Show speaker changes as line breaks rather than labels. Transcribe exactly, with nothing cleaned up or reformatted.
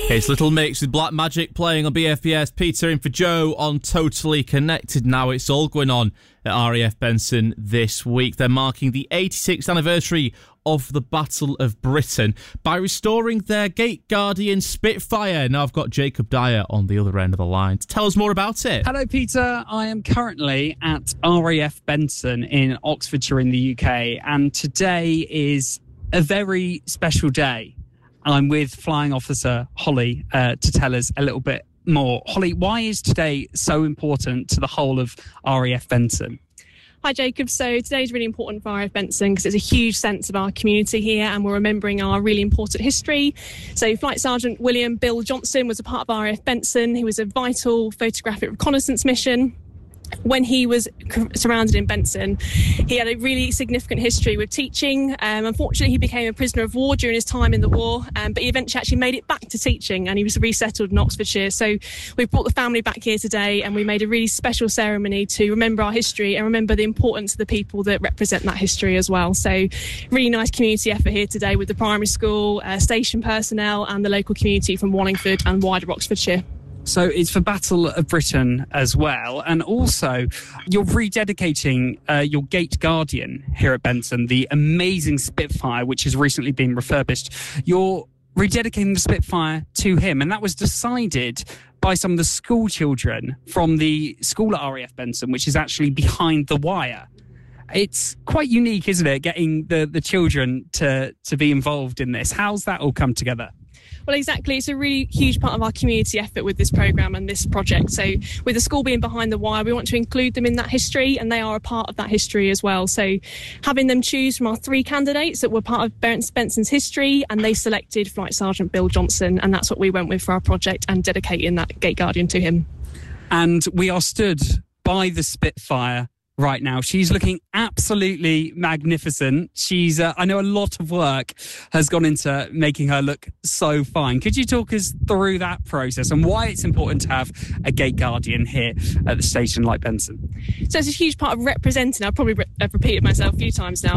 It's Little Mix with Black Magic playing on B F B S. Peter in for Joe on Totally Connected. Now it's all going on at R A F Benson this week. They're marking the eighty-sixth anniversary of the Battle of Britain by restoring their Gate Guardian Spitfire. Now I've got Jacob Dyer on the other end of the line to tell us more about it.
Hello, Peter. I am currently at R A F Benson in Oxfordshire in the U K, and today is a very special day. I'm with Flying Officer Holly uh, to tell us a little bit more. Holly, why is today so important to the whole of R A F Benson?
Hi, Jacob. So today is really important for R A F Benson because it's a huge sense of our community here, and we're remembering our really important history. So Flight Sergeant William Bill Johnson was a part of R A F Benson. He was a vital photographic reconnaissance mission. When he was surrounded in Benson, he had a really significant history with teaching. Um, unfortunately, he became a prisoner of war during his time in the war, um, but he eventually actually made it back to teaching, and he was resettled in Oxfordshire. So we've brought the family back here today, and we made a really special ceremony to remember our history and remember the importance of the people that represent that history as well. So really nice community effort here today with the primary school, uh, station personnel and the local community from Wallingford and wider Oxfordshire.
So it's for Battle of Britain as well. And also, you're rededicating uh, your Gate Guardian here at Benson, the amazing Spitfire, which has recently been refurbished. You're rededicating the Spitfire to him. And that was decided by some of the school children from the school at R A F Benson, which is actually behind the wire. It's quite unique, isn't it, getting the, the children to, to be involved in this? How's that all come together?
Well, exactly. It's a really huge part of our community effort with this programme and this project. So with the school being behind the wire, we want to include them in that history, and they are a part of that history as well. So having them choose from our three candidates that were part of Benson's history, and they selected Flight Sergeant Bill Johnson, and that's what we went with for our project and dedicating that Gate Guardian to him.
And we are stood by the Spitfire right now. She's looking absolutely magnificent. She's, uh, I know a lot of work has gone into making her look so fine. Could you talk us through that process and why it's important to have a Gate Guardian here at the station like Benson?
So it's a huge part of representing, I've probably re- I've repeated myself a few times now,